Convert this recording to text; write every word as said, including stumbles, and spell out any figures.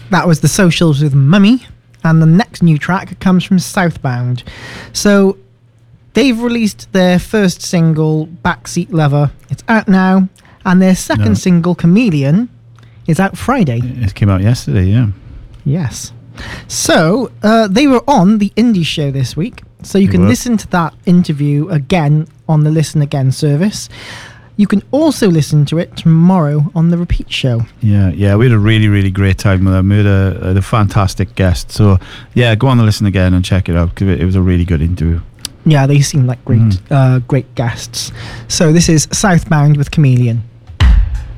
That was The Socials with Mummy, and the next new track comes from Southbound. So they've released their first single, Backseat Lover. It's out now, and their second no. single, Chameleon, is out Friday. It came out yesterday, yeah. Yes. So uh, they were on the Indie Show this week, so you they can were. listen to that interview again on the Listen Again service. You can also listen to it tomorrow on the Repeat Show. Yeah, yeah, we had a really, really great time with them. We had a, had a fantastic guest. So, yeah, go on and listen again and check it out, because it, it was a really good interview. Yeah, they seem like great, mm. uh, great guests. So this is Southbound with Chameleon.